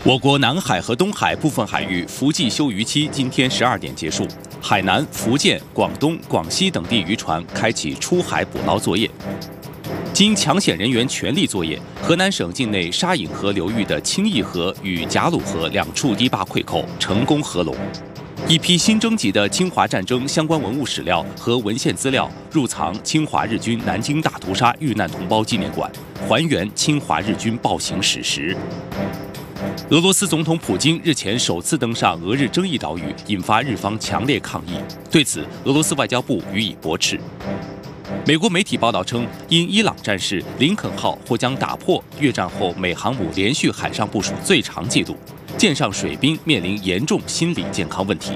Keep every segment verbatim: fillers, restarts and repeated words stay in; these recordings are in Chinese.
我国南海和东海部分海域伏季休渔期今天十二点结束，海南、福建、广东、广西等地渔船开启出海捕捞作业。经抢险人员全力作业，河南省境内沙隐河流域的清义河与贾鲁河两处堤坝溃口成功合龙。一批新征集的侵华战争相关文物史料和文献资料入藏侵华日军南京大屠杀遇难同胞纪念馆，还原侵华日军暴行史实。俄罗斯总统普京日前首次登上俄日争议岛屿，引发日方强烈抗议。对此，俄罗斯外交部予以驳斥。美国媒体报道称，因伊朗战事“林肯号”或将打破越战后美航母连续海上部署最长纪录，舰上水兵面临严重心理健康问题。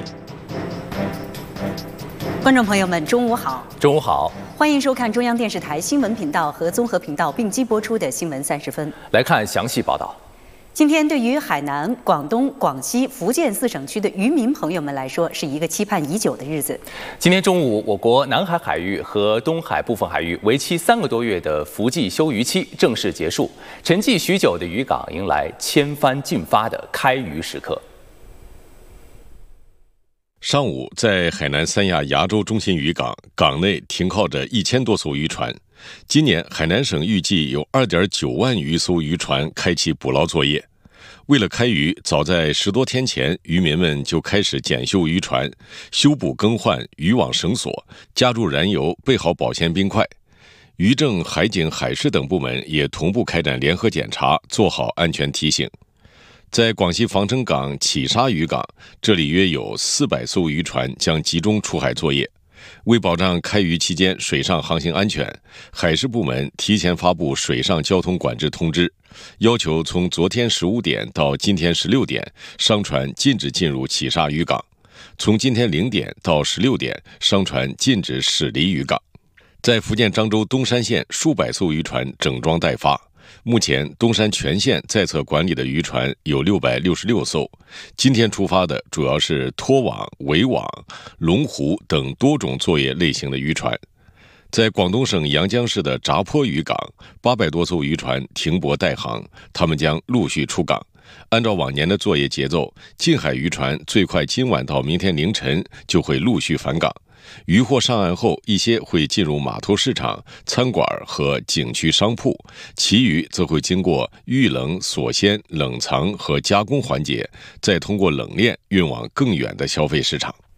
观众朋友们，中午好！ 中午好， 欢迎收看中央电视台新闻频道和综合频道并机播出的《新闻三十分》。 来看详细报道。 今天对于海南、广东、广西、福建四省区的渔民朋友们来说，是一个期盼已久的日子。 今天中午，我国南海海域和东海部分海域为期三个多月的伏季休渔期正式结束，沉寂许久的渔港迎来千帆竞发的开渔时刻。 上午，在海南三亚崖州中心渔港，港内停靠着一千多艘渔船。今年，海南省预计有 二点九万余艘渔船开启捕捞作业。为了开渔，早在十多天前，渔民们就开始检修渔船，修补更换渔网绳索，加注燃油，备好保鲜冰块。渔政、海警、海事等部门也同步开展联合检查，做好安全提醒。在广西防城港启沙渔港，这里约有四百艘渔船将集中出海作业。为保障开渔期间水上航行安全，海事部门提前发布水上交通管制通知，要求从昨天十五点到今天十六点，商船禁止进入启沙渔港；从今天零点到十六点，商船禁止驶离渔港。在福建漳州东山县，数百艘渔船整装待发。目前，东山全县在册管理的渔船有六百六十六艘。今天出发的主要是拖网、围网、龙湖等多种作业类型的渔船。在广东省阳江市的闸坡渔港，八百多艘渔船停泊待航，他们将陆续出港。按照往年的作业节奏，近海渔船最快今晚到明天凌晨就会陆续返港。渔获上岸后，一些会进入码头市场、餐馆和景区商铺，其余则会经过预冷、锁鲜、冷藏和加工环节，再通过冷链运往更远的消费市场。